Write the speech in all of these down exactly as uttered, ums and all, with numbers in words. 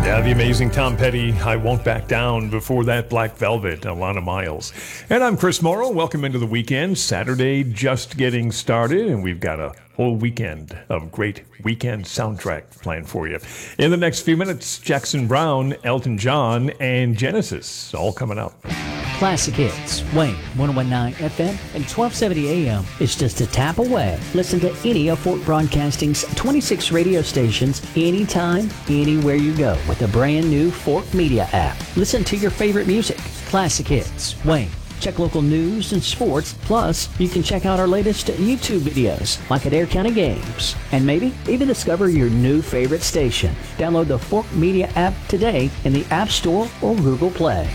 Yeah, the amazing Tom Petty, I Won't Back Down. Before that, Black Velvet, Alana Miles. And I'm Chris Morrow. Welcome into the weekend. Saturday just getting started, and we've got a whole weekend of great weekend soundtrack planned for you. In the next few minutes, Jackson Browne, Elton John, and Genesis, all coming up. Classic hits, Wayne, one oh one point nine F M and twelve seventy A M is just a tap away. Listen to any of Fort Broadcasting's twenty-six radio stations anytime, anywhere you go with the brand new Fort Media app. Listen to your favorite music. Classic hits, Wayne. Check local news and sports. Plus, you can check out our latest YouTube videos, like at Adair County Games. And maybe even discover your new favorite station. Download the Fort Media app today in the App Store or Google Play.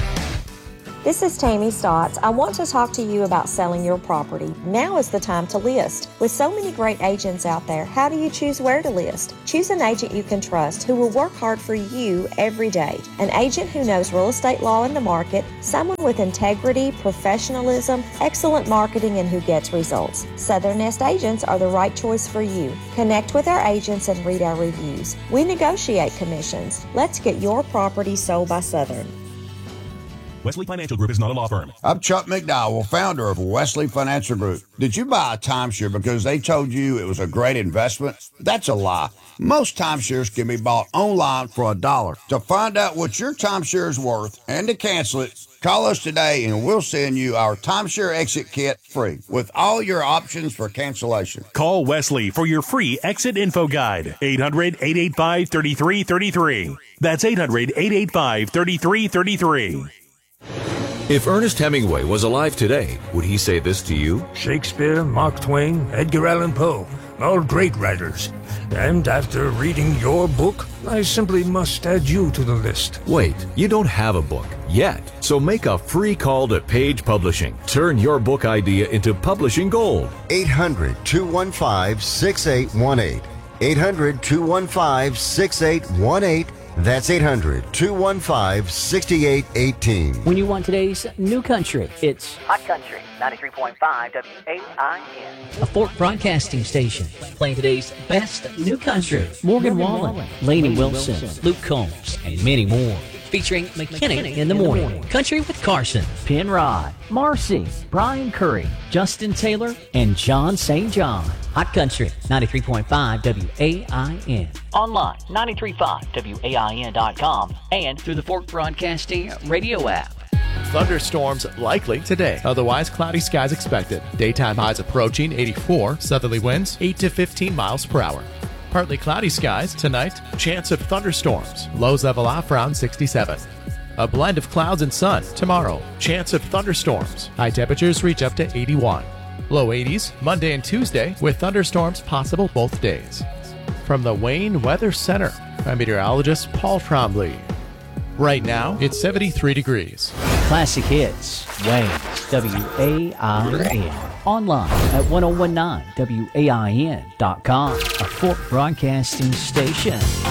This is Tammy Stotts. I want to talk to you about selling your property. Now is the time to list. With so many great agents out there, how do you choose where to list? Choose an agent you can trust who will work hard for you every day. An agent who knows real estate law in the market, someone with integrity, professionalism, excellent marketing, and who gets results. Southern Nest agents are the right choice for you. Connect with our agents and read our reviews. We negotiate commissions. Let's get your property sold by Southern. Wesley Financial Group is not a law firm. I'm Chuck McDowell, founder of Wesley Financial Group. Did you buy a timeshare because they told you it was a great investment? That's a lie. Most timeshares can be bought online for a dollar. To find out what your timeshare is worth and to cancel it, call us today and we'll send you our timeshare exit kit free with all your options for cancellation. Call Wesley for your free exit info guide. eight hundred, eight eight five, three three three three. That's eight hundred, eight eight five, three three three three. If Ernest Hemingway was alive today, would he say this to you? Shakespeare, Mark Twain, Edgar Allan Poe, all great writers. And after reading your book, I simply must add you to the list. Wait, you don't have a book yet. So make a free call to Page Publishing. Turn your book idea into publishing gold. eight hundred, two one five, six eight one eight. eight hundred, two one five, six eight one eight. That's eight hundred, two one five, six eight one eight. When you want today's new country, it's Hot Country, ninety-three point five W A I N. a Fort Broadcasting station playing today's best new country. Morgan, Morgan Wallen, Wallen, Lainey Wilson, Wilson, Luke Combs, and many more. Featuring McKinney in the morning, Country with Carson, Penrod, Marcy, Brian Curry, Justin Taylor, and John Saint John. Hot Country, ninety-three point five W A I N. Online, nine three five W A I N dot com and through the Fort Broadcasting radio app. Thunderstorms likely today. Otherwise, cloudy skies expected. Daytime highs approaching eighty-four. Southerly winds eight to fifteen miles per hour. Partly cloudy skies tonight. Chance of thunderstorms. Lows level off around sixty-seven. A blend of clouds and sun tomorrow. Chance of thunderstorms. High temperatures reach up to eighty-one. Low eighties Monday and Tuesday with thunderstorms possible both days. From the Wayne Weather Center, I'm meteorologist Paul Trombley. Right now, it's seventy-three degrees. Classic hits, Wayne, W A I N. Online at ten nineteen W A I N dot com, a Fort Broadcasting station.